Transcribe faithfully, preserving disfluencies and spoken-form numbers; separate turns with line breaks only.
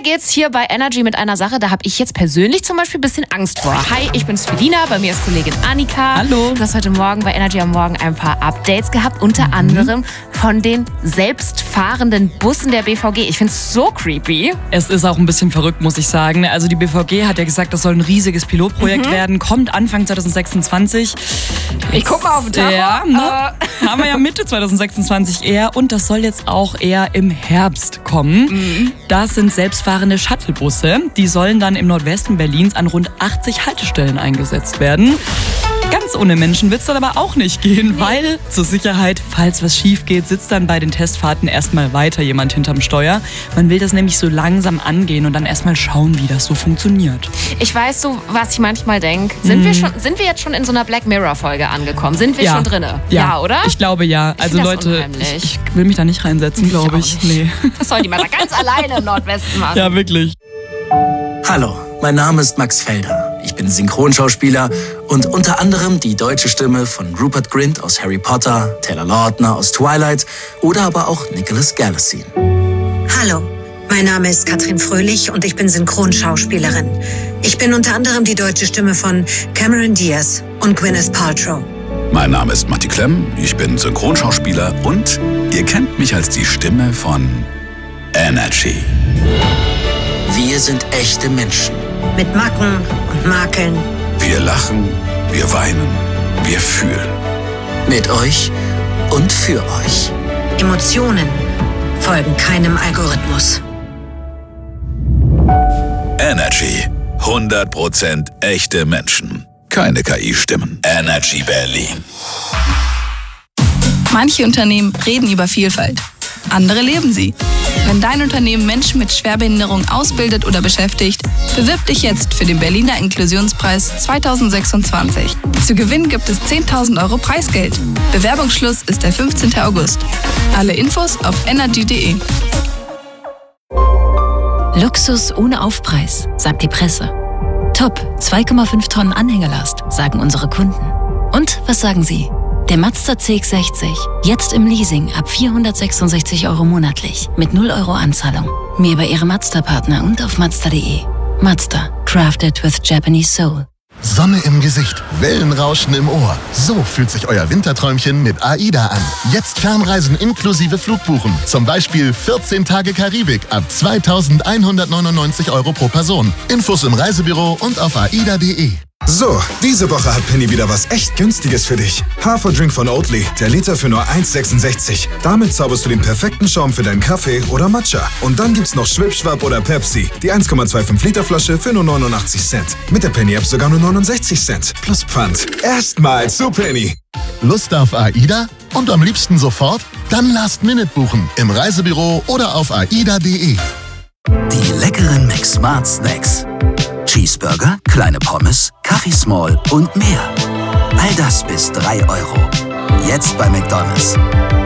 geht's hier bei Energy mit einer Sache, da habe ich jetzt persönlich zum Beispiel ein bisschen Angst vor. Hi, ich bin's Felina, bei mir ist Kollegin Annika.
Hallo.
Du hast heute Morgen bei Energy am Morgen ein paar Updates gehabt, unter mhm. anderem von den selbstfahrenden Bussen der B V G. Ich find's so creepy.
Es ist auch ein bisschen verrückt, muss ich sagen. Also die B V G hat ja gesagt, das soll ein riesiges Pilotprojekt mhm. werden, kommt Anfang zwanzig sechsundzwanzig.
Ich guck mal auf den Tacho.
Ja, ne? äh. haben wir ja Mitte zwanzig sechsundzwanzig eher und das soll jetzt auch eher im Herbst kommen. Mhm. Das sind selbstfahrende Shuttlebusse. Die sollen dann im Nordwesten Berlins an rund achtzig Haltestellen eingesetzt werden. Ganz ohne Menschen wird es dann aber auch nicht gehen, weil zur Sicherheit, falls was schief geht, sitzt dann bei den Testfahrten erstmal weiter jemand hinterm Steuer. Man will das nämlich so langsam angehen und dann erstmal schauen, wie das so funktioniert.
Ich weiß so, was ich manchmal denke. Sind, mm. wir schon, sind wir jetzt schon in so einer Black Mirror-Folge angekommen? Sind wir
ja.
schon drinne?
Ja.
ja, oder?
Ich glaube ja.
Ich
also Leute, ich, ich will mich da nicht reinsetzen, glaube ich.
ich. Nee. Das sollen die mal da ganz alleine im Nordwesten machen.
Ja, wirklich.
Hallo, mein Name ist Max Felder. Ich bin Synchronschauspieler und unter anderem die deutsche Stimme von Rupert Grint aus Harry Potter, Taylor Lautner aus Twilight oder aber auch Nicholas Galitzine.
Hallo, mein Name ist Katrin Fröhlich und ich bin Synchronschauspielerin. Ich bin unter anderem die deutsche Stimme von Cameron Diaz und Gwyneth Paltrow.
Mein Name ist Matti Klemm, ich bin Synchronschauspieler und ihr kennt mich als die Stimme von Energy.
Wir sind echte Menschen.
Mit Macken und Makeln.
Wir lachen, wir weinen, wir fühlen.
Mit euch und für euch.
Emotionen folgen keinem Algorithmus.
Energy. hundert Prozent echte Menschen. Keine K I-Stimmen. Energy Berlin.
Manche Unternehmen reden über Vielfalt. Andere leben sie. Wenn dein Unternehmen Menschen mit Schwerbehinderung ausbildet oder beschäftigt, bewirb dich jetzt für den Berliner Inklusionspreis zwanzig sechsundzwanzig. Zu gewinnen gibt es zehntausend Euro Preisgeld. Bewerbungsschluss ist der fünfzehnten August. Alle Infos auf energy punkt de.
Luxus ohne Aufpreis, sagt die Presse. Top, zwei Komma fünf Tonnen Anhängerlast, sagen unsere Kunden. Und was sagen Sie? Der Mazda C X sechzig, jetzt im Leasing ab vierhundertsechsundsechzig Euro monatlich, mit null Euro Anzahlung. Mehr bei Ihrem Mazda-Partner und auf mazda punkt de. Mazda, crafted with Japanese soul.
Sonne im Gesicht, Wellenrauschen im Ohr. So fühlt sich euer Winterträumchen mit AIDA an. Jetzt Fernreisen inklusive Flugbuchen. Zum Beispiel vierzehn Tage Karibik ab zweitausendeinhundertneunundneunzig Euro pro Person. Infos im Reisebüro und auf aida punkt de.
So, diese Woche hat Penny wieder was echt Günstiges für dich. Haferdrink von Oatly, der Liter für nur eins Komma sechsundsechzig. Damit zauberst du den perfekten Schaum für deinen Kaffee oder Matcha. Und dann gibt's noch Schwipschwapp oder Pepsi, die eins Komma fünfundzwanzig Liter Flasche für nur neunundachtzig Cent. Mit der Penny-App sogar nur neunundsechzig Cent. Plus Pfand. Erstmals zu Penny.
Lust auf AIDA? Und am liebsten sofort? Dann Last Minute buchen. Im Reisebüro oder auf aida punkt de.
Die leckeren McSmart Snacks. Cheeseburger, kleine Pommes, Kaffee Small und mehr. All das bis drei Euro. Jetzt bei McDonald's.